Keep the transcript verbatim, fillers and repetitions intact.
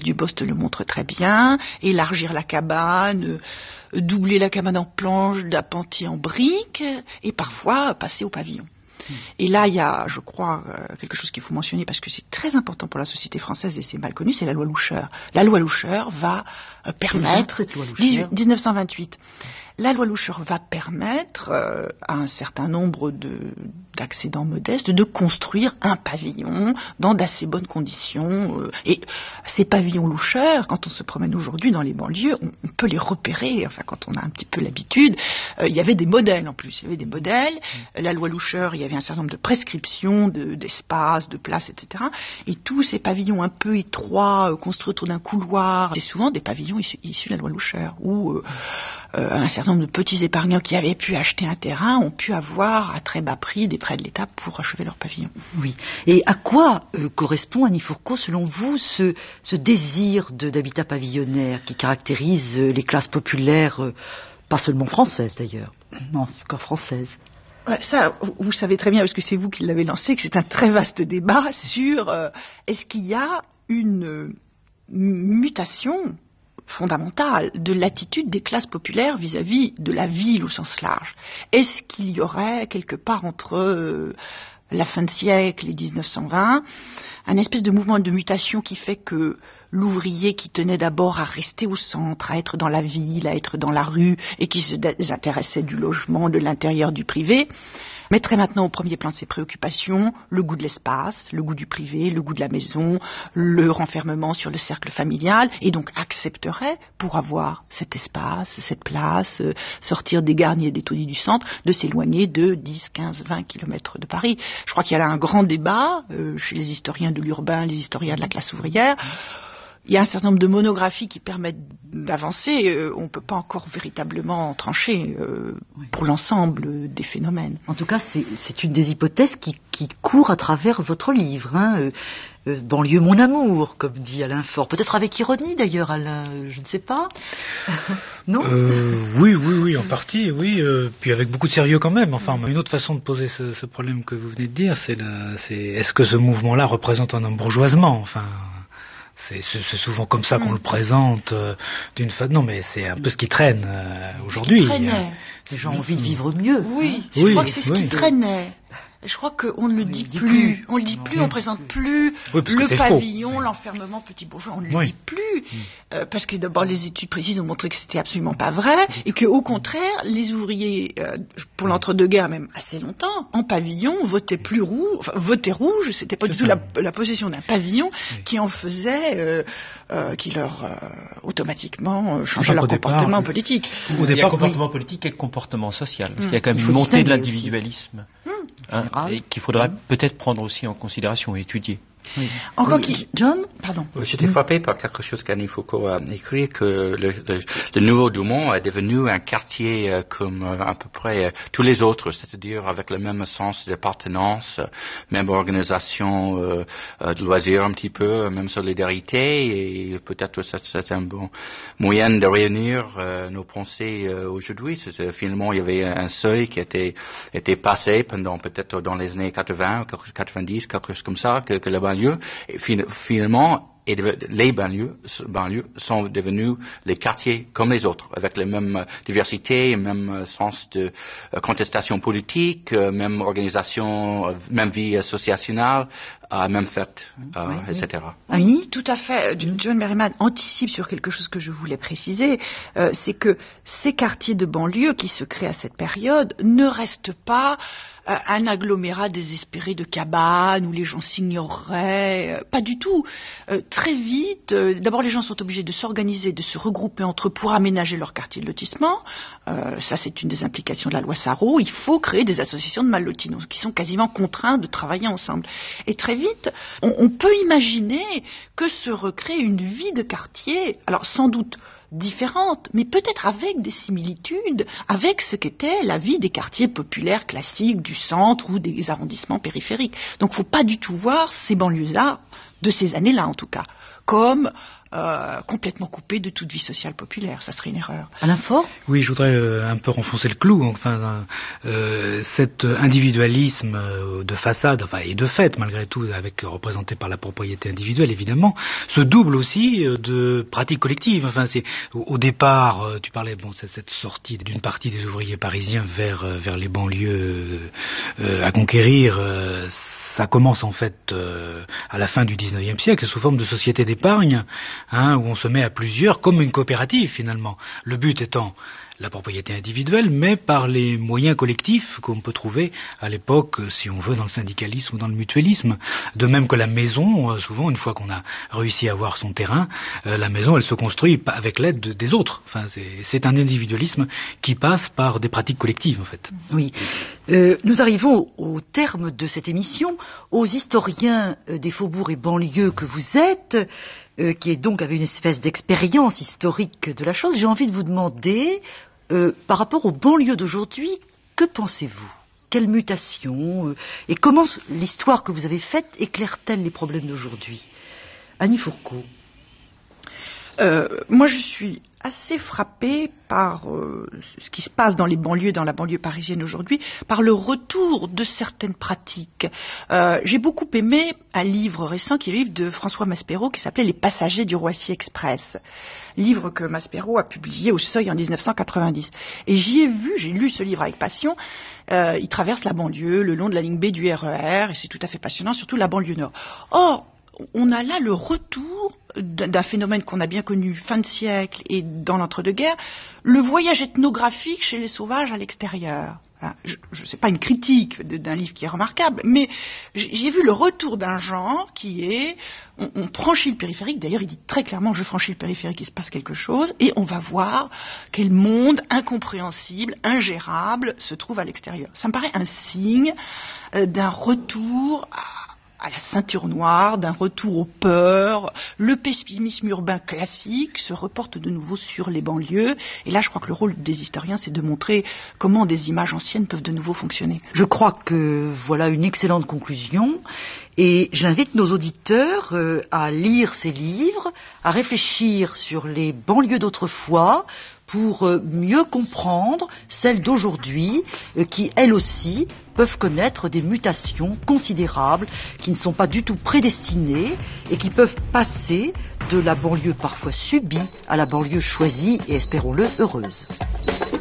Dubost le montre très bien, élargir la cabane, euh, doubler la cabane en planches, d'appentis en briques, et parfois passer au pavillon. Et là, il y a, je crois, euh, quelque chose qu'il faut mentionner parce que c'est très important pour la société française et c'est mal connu, c'est la loi Loucheur. La loi Loucheur va euh, permettre, cette loi Loucheur dix-neuf cent vingt-huit, la loi Loucheur va permettre euh, à un certain nombre de, d'accédants modestes de construire un pavillon dans d'assez bonnes conditions. Euh, et ces pavillons Loucheur, quand on se promène aujourd'hui dans les banlieues, on, on peut les repérer, enfin quand on a un petit peu l'habitude. Euh, il y avait des modèles en plus, il y avait des modèles. Mmh. La loi Loucheur, il y avait un certain nombre de prescriptions, de, d'espaces, de places, et cetera. Et tous ces pavillons un peu étroits, euh, construits autour d'un couloir, c'est souvent des pavillons issus, issus de la loi Loucheur, où euh, euh, un certain nombre de petits épargnants qui avaient pu acheter un terrain ont pu avoir à très bas prix des prêts de l'État pour achever leur pavillon. Oui. Et à quoi euh, correspond, Annie Fourcault, selon vous, ce, ce désir de, d'habitat pavillonnaire qui caractérise euh, les classes populaires, euh, pas seulement françaises d'ailleurs, mais en tout cas françaises? Ouais, ça, vous savez très bien, parce que c'est vous qui l'avez lancé, que c'est un très vaste débat sur euh, est-ce qu'il y a une euh, mutation fondamentale de l'attitude des classes populaires vis-à-vis de la ville au sens large. Est-ce qu'il y aurait quelque part entre euh, la fin de siècle et dix-neuf cent vingt un espèce de mouvement de mutation qui fait que l'ouvrier qui tenait d'abord à rester au centre, à être dans la ville, à être dans la rue, et qui se désintéressait du logement, de l'intérieur, du privé, mettrait maintenant au premier plan de ses préoccupations le goût de l'espace, le goût du privé, le goût de la maison, le renfermement sur le cercle familial, et donc accepterait, pour avoir cet espace, cette place, euh, sortir des garnis et des taudis du centre, de s'éloigner de dix, quinze, vingt kilomètres de Paris. Je crois qu'il y a là un grand débat euh, chez les historiens de l'urbain, les historiens de la classe ouvrière. Il y a un certain nombre de monographies qui permettent d'avancer. Euh, on ne peut pas encore véritablement trancher euh, oui. pour l'ensemble des phénomènes. En tout cas, c'est, c'est une des hypothèses qui, qui court à travers votre livre. Hein, euh, euh, banlieue mon amour, comme dit Alain Faure. Peut-être avec ironie d'ailleurs, Alain, je ne sais pas. Non euh, Oui, oui, oui, en partie, oui. Euh, puis avec beaucoup de sérieux quand même. Enfin, une autre façon de poser ce, ce problème que vous venez de dire, c'est, la, c'est est-ce que ce mouvement-là représente un embourgeoisement ? Enfin... C'est, c'est, c'est souvent comme ça qu'on mmh. le présente euh, d'une fa... Non, mais c'est un peu ce qui traîne euh, aujourd'hui. Traînait. Les gens ont envie de vivre mieux. Oui, hein. je oui, crois que c'est ce oui. qui traînait. Je crois qu'on ne le oui, dit, dit plus. plus. On ne le dit plus, oui. on ne présente plus oui, le pavillon, faux. l'enfermement petit bourgeois, on ne le oui. dit plus. Euh, parce que d'abord les études précises ont montré que c'était absolument pas vrai et qu'au contraire, les ouvriers, euh, pour l'entre-deux-guerres même assez longtemps, en pavillon, votaient plus rouge, enfin, votaient rouge, c'était pas C'est du tout la, la possession d'un pavillon oui. qui en faisait, euh, euh, qui leur euh, automatiquement euh, changeait leur comportement départ, politique. Au départ, il y a comportement oui. politique et comportement social. Mmh. Il y a quand même une montée de l'individualisme. Mmh. Hein, et qu'il faudra peut-être prendre aussi en considération et étudier. Oui. Encore qui... John, pardon. J'étais frappé par quelque chose qu'Annie Fourcault a écrit, que le, le, le Nouveau Dumont est devenu un quartier euh, comme euh, à peu près euh, tous les autres, c'est-à-dire avec le même sens d'appartenance, euh, même organisation euh, euh, de loisirs un petit peu, même solidarité, et peut-être c'est, c'est un bon moyen de réunir euh, nos pensées euh, aujourd'hui. C'est, finalement, il y avait un seuil qui était, était passé pendant peut-être dans les années quatre-vingts, quatre-vingt-dix, quelque chose comme ça, que, que le banlieue, et finalement, et les banlieues, banlieues sont devenus les quartiers comme les autres, avec la même diversité, même sens de contestation politique, même organisation, même vie associationnelle, même fête, euh, oui, et cetera. Oui. oui, tout à fait. John Merriman anticipe sur quelque chose que je voulais préciser, euh, c'est que ces quartiers de banlieue qui se créent à cette période ne restent pas euh, un agglomérat désespéré de cabanes où les gens s'ignoreraient, euh, pas du tout. Euh, très vite, euh, d'abord les gens sont obligés de s'organiser, de se regrouper entre eux pour aménager leur quartier de lotissement. Euh, ça, c'est une des implications de la loi Sarraut. Il faut créer des associations de mal-lotis qui sont quasiment contraints de travailler ensemble. Et très vite, on, on peut imaginer que se recrée une vie de quartier, alors sans doute différente, mais peut-être avec des similitudes avec ce qu'était la vie des quartiers populaires classiques du centre ou des arrondissements périphériques. Donc il ne faut pas du tout voir ces banlieues-là, de ces années-là en tout cas, comme euh, complètement coupé de toute vie sociale populaire. Ça serait une erreur. Alain Faure ? Oui, je voudrais euh, un peu renfoncer le clou. Enfin, euh, cet individualisme euh, de façade, enfin, et de fait, malgré tout, avec représenté par la propriété individuelle, évidemment, se double aussi euh, de pratiques collectives. Enfin, c'est au, au départ, euh, tu parlais, bon, cette, cette sortie d'une partie des ouvriers parisiens vers euh, vers les banlieues euh, à conquérir. Euh, ça commence en fait euh, à la fin du dix-neuvième siècle sous forme de société d'épargne, hein, où on se met à plusieurs comme une coopérative finalement. Le but étant la propriété individuelle, mais par les moyens collectifs qu'on peut trouver à l'époque, si on veut, dans le syndicalisme ou dans le mutualisme. De même que la maison, souvent, une fois qu'on a réussi à avoir son terrain, euh, la maison, elle se construit avec l'aide de, des autres. Enfin, c'est, c'est un individualisme qui passe par des pratiques collectives, en fait. Oui. Euh, nous arrivons au, au terme de cette émission. Aux historiens euh, des faubourgs et banlieues que vous êtes, euh, qui est donc avec une espèce d'expérience historique de la chose, j'ai envie de vous demander, euh, par rapport aux banlieues d'aujourd'hui, que pensez-vous ? Quelle mutation euh, et comment l'histoire que vous avez faite éclaire-t-elle les problèmes d'aujourd'hui ? Annie Fourcault. Euh, moi, je suis assez frappée par euh, ce qui se passe dans les banlieues, dans la banlieue parisienne aujourd'hui, par le retour de certaines pratiques. Euh, j'ai beaucoup aimé un livre récent, qui est le livre de François Maspero, qui s'appelait « Les passagers du Roissy Express », livre que Maspero a publié au Seuil en dix-neuf cent quatre-vingt-dix. Et j'y ai vu, j'ai lu ce livre avec passion. Euh, il traverse la banlieue, le long de la ligne B du R E R, et c'est tout à fait passionnant, surtout la banlieue nord. Or, on a là le retour d'un phénomène qu'on a bien connu fin de siècle et dans l'entre-deux-guerres, le voyage ethnographique chez les sauvages à l'extérieur. Je ne sais pas une critique d'un livre qui est remarquable, mais j'ai vu le retour d'un genre qui est, on, on franchit le périphérique, d'ailleurs il dit très clairement je franchis le périphérique, il se passe quelque chose, et on va voir quel monde incompréhensible, ingérable se trouve à l'extérieur. Ça me paraît un signe euh, d'un retour à à la ceinture noire, d'un retour aux peurs. Le pessimisme urbain classique se reporte de nouveau sur les banlieues. Et là, je crois que le rôle des historiens, c'est de montrer comment des images anciennes peuvent de nouveau fonctionner. Je crois que voilà une excellente conclusion. Et j'invite nos auditeurs euh, à lire ces livres, à réfléchir sur les banlieues d'autrefois, pour euh, mieux comprendre celles d'aujourd'hui, euh, qui, elles aussi, peuvent connaître des mutations considérables, qui ne sont pas du tout prédestinées, et qui peuvent passer de la banlieue parfois subie à la banlieue choisie et, espérons-le, heureuse.